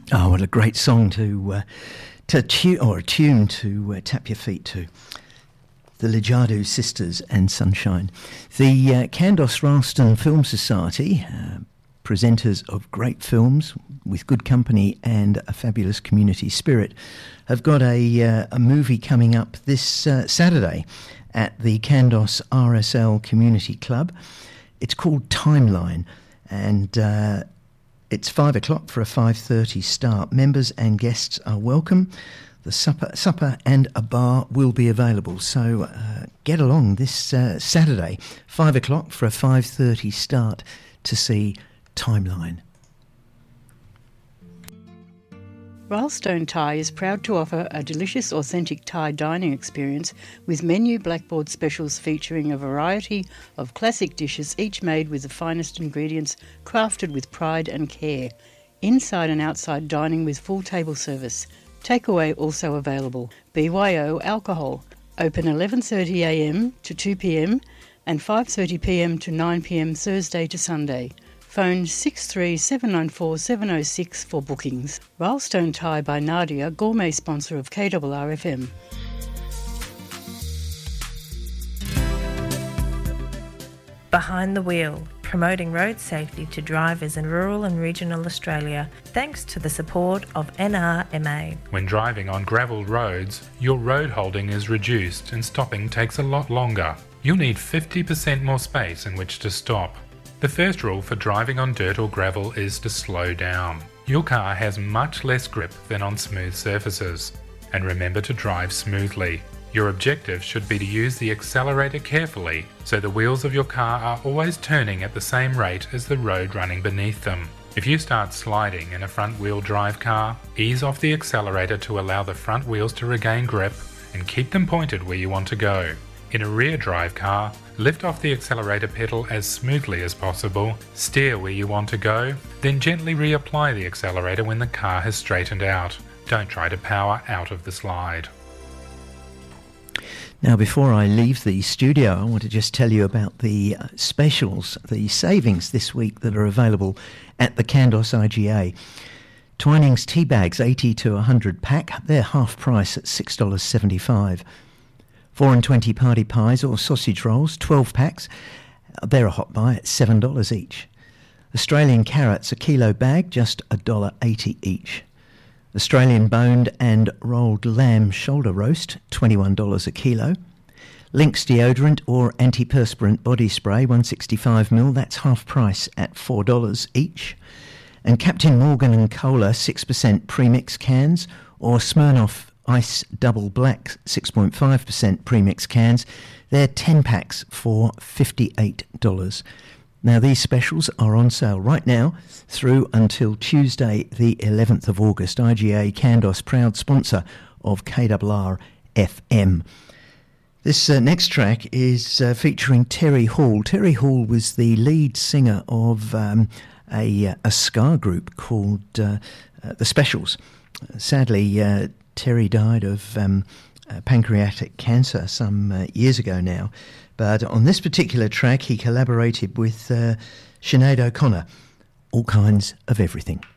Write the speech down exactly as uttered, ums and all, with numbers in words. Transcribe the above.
Oh, what a great song to uh, to tune or a tune to uh, tap your feet to. The Lijadu Sisters and Sunshine. The uh, Kandos Ralston Film Society, uh, presenters of great films with good company and a fabulous community spirit, have got a uh, a movie coming up this uh, Saturday at the Kandos R S L Community Club. It's called Timeline, and uh, it's five o'clock for a five thirty start. Members and guests are welcome. The supper, supper and a bar will be available, so uh, get along this uh, Saturday, five o'clock for a five thirty start to see Timeline. Ralston Thai is proud to offer a delicious, authentic Thai dining experience with menu blackboard specials featuring a variety of classic dishes, each made with the finest ingredients, crafted with pride and care. Inside and outside dining with full table service. Takeaway also available. B Y O alcohol. Open eleven thirty a m to two p m and five thirty p m to nine p m Thursday to Sunday. Phone six three seven nine four seven oh six for bookings. Ralston Thai by Nadia, gourmet sponsor of K R R F M. Behind the Wheel, promoting road safety to drivers in rural and regional Australia, thanks to the support of N R M A. When driving on gravelled roads, your road holding is reduced and stopping takes a lot longer. You'll need fifty percent more space in which to stop. The first rule for driving on dirt or gravel is to slow down. Your car has much less grip than on smooth surfaces. And remember to drive smoothly. Your objective should be to use the accelerator carefully so the wheels of your car are always turning at the same rate as the road running beneath them. If you start sliding in a front-wheel drive car, ease off the accelerator to allow the front wheels to regain grip and keep them pointed where you want to go. In a rear drive car, lift off the accelerator pedal as smoothly as possible, steer where you want to go, then gently reapply the accelerator when the car has straightened out. Don't try to power out of the slide. Now, before I leave the studio, I want to just tell you about the uh, specials, the savings this week that are available at the Kandos I G A. Twinings tea bags, eighty to one hundred pack, they're half price at six dollars seventy-five. four and twenty party pies or sausage rolls, twelve packs, they're a hot buy at seven dollars each. Australian carrots, a kilo bag, just one dollar eighty each. Australian boned and rolled lamb shoulder roast, twenty-one dollars a kilo. Lynx deodorant or antiperspirant body spray, one hundred sixty-five milliliters, that's half price at four dollars each. And Captain Morgan and Cola six percent premix cans or Smirnoff Ice Double Black six point five percent premix cans, they're ten packs for fifty-eight dollars. Now, these specials are on sale right now through until Tuesday, the eleventh of August. I G A Kandos, proud sponsor of K R R F M. This uh, next track is uh, featuring Terry Hall. Terry Hall was the lead singer of um, a, a ska group called uh, uh, The Specials. Sadly, uh, Terry died of um, uh, pancreatic cancer some uh, years ago now. But on this particular track, he collaborated with uh, Sinead O'Connor. All kinds of everything.